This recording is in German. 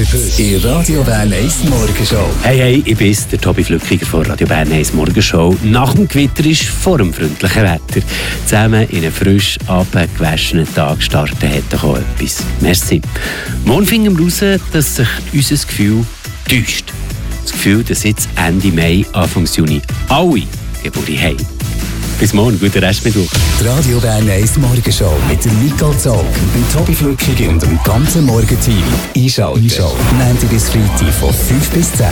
in Radio Bern 1 Morgenshow. Hey, ich bin's, der Tobi Flückiger von Radio Bern 1 Morgenshow. Nach dem Gewitter ist vor dem freundlichen Wetter. Zusammen in einen frisch abgewaschenen Tag starten hat doch auch etwas. Merci. Morgen finden wir raus, dass sich unser Gefühl täuscht. Das Gefühl, dass jetzt Ende Mai, Anfang Juni alle Geburtstag haben. Bis morgen, guten Restmittwoch. Die Radio Bern 1 Morgenshow mit dem Nicole Zog, dem Tobi Flückiger und dem ganzen Morgenteam. Einschalten. Montag bis Freitag von 5 bis 10.